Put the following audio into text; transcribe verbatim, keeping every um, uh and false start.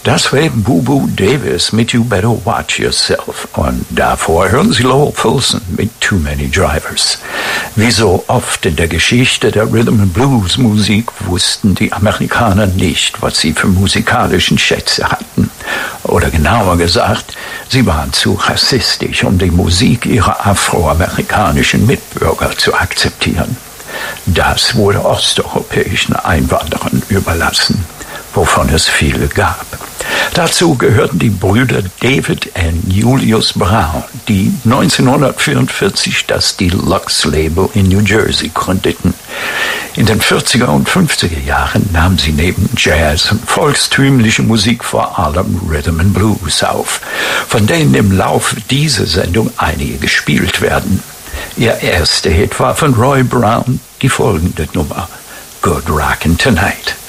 Das war eben Boo Boo Davis mit You Better Watch Yourself. Und davor hören Sie Lowell Fulson mit Too Many Drivers. Wie so oft in der Geschichte der Rhythm and Blues Musik wussten die Amerikaner nicht, was sie für musikalischen Schätze hatten. Oder genauer gesagt, sie waren zu rassistisch, um die Musik ihrer afroamerikanischen Mitbürger zu akzeptieren. Das wurde osteuropäischen Einwanderern überlassen, wovon es viele gab. Dazu gehörten die Brüder David und Julius Brown, die neunzehnhundertvierundvierzig das Deluxe-Label in New Jersey gründeten. In den vierziger und fünfziger Jahren nahmen sie neben Jazz und volkstümliche Musik vor allem Rhythm and Blues auf, von denen im Laufe dieser Sendung einige gespielt werden. Ihr erster Hit war von Roy Brown die folgende Nummer, Good Rockin' Tonight.